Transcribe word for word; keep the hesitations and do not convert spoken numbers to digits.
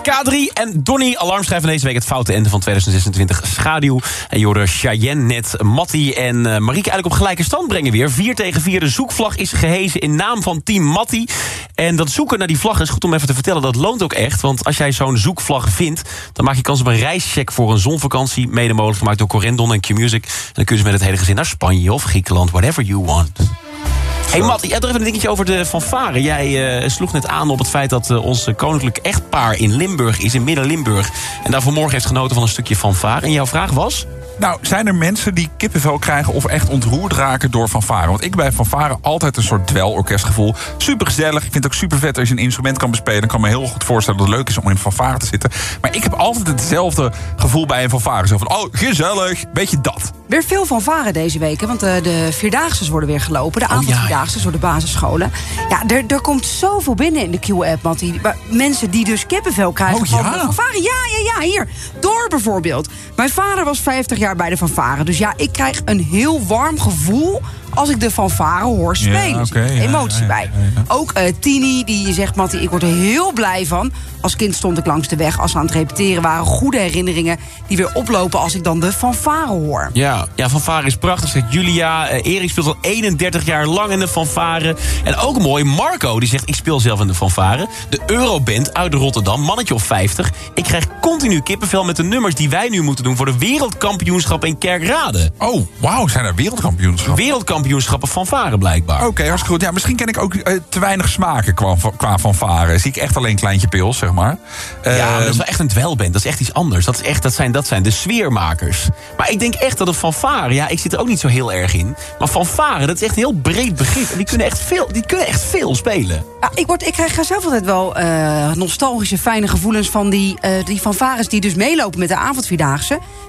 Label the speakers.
Speaker 1: K drie en Donny, alarmschrijver deze week het foute einde van tweeduizend zesentwintig schaduw. En je hoorde Cheyenne net, Mattie en uh, Marieke eigenlijk op gelijke stand brengen weer. vier tegen vier, de zoekvlag is gehezen in naam van team Mattie. En dat zoeken naar die vlag is goed om even te vertellen, dat loont ook echt. Want als jij zo'n zoekvlag vindt, dan maak je kans op een reischeck voor een zonvakantie. Mede mogelijk gemaakt door Corendon en Q-Music. En dan kun je dus met het hele gezin naar Spanje of Griekenland, whatever you want. Hey Matt, jij had er even een dingetje over de fanfare. Jij uh, sloeg net aan op het feit dat uh, ons koninklijk echtpaar in Limburg is, in Midden-Limburg. En daar vanmorgen heeft genoten van een stukje fanfare. En jouw vraag was?
Speaker 2: Nou, zijn er mensen die kippenvel krijgen of echt ontroerd raken door fanfare? Want ik bij fanfare altijd een soort dwelorkestgevoel. Super gezellig. Ik vind het ook super vet als je een instrument kan bespelen. Ik kan me heel goed voorstellen dat het leuk is om in een fanfare te zitten. Maar ik heb altijd hetzelfde gevoel bij een fanfare. Zo van, oh, gezellig. Beetje dat.
Speaker 3: Weer veel fanfare deze week, hè? Want uh, de Vierdaagses worden weer gelopen. De avondvierdaagses door de basisscholen. Ja, er, er komt zoveel binnen in de Q-app, Mattie. Mensen die dus kippenvel krijgen
Speaker 2: oh,
Speaker 3: van
Speaker 2: ja.
Speaker 3: de fanfare. Ja, ja, ja, hier. Door bijvoorbeeld. Mijn vader was vijftig jaar bij de fanfare. Dus ja, ik krijg een heel warm gevoel als ik de fanfare hoor spelen.
Speaker 2: Ja, okay,
Speaker 3: ja, emotie
Speaker 2: ja, ja,
Speaker 3: bij.
Speaker 2: Ja, ja.
Speaker 3: Ook uh, Tini, die zegt, Mattie, ik word er heel blij van. Als kind stond ik langs de weg als we aan het repeteren waren. Goede herinneringen die weer oplopen als ik dan de fanfare hoor.
Speaker 1: Ja, ja, fanfare is prachtig, zegt Julia. Uh, Erik speelt al eenendertig jaar lang in de fanfare. En ook mooi, Marco, die zegt, ik speel zelf in de fanfare. De Euroband uit Rotterdam, mannetje of vijftig. Ik krijg continu kippenvel met de nummers die wij nu moeten doen voor de wereldkampioenschap in Kerkrade.
Speaker 2: Oh, wauw, zijn er wereldkampioenschappen?
Speaker 1: Wereldkampioenschappen fanfare blijkbaar.
Speaker 2: Oké, okay, hartstikke goed. Ja, misschien ken ik ook uh, te weinig smaken qua, qua fanfare. Zie ik echt alleen Kleintje Pils, zeg maar. Uh,
Speaker 1: ja, dat is wel echt een dwelband. Dat is echt iets anders. Dat, is echt, dat, zijn, dat zijn de sfeermakers. Maar ik denk echt dat een fanfare, ja, ik zit er ook niet zo heel erg in. Maar fanfare, dat is echt een heel breed begrip. En die kunnen echt veel, die kunnen echt veel spelen.
Speaker 3: Ja, ik, word, ik krijg zelf altijd wel uh, nostalgische, fijne gevoelens van die, uh, die fanfares die dus meelopen met de avondvierdaagse.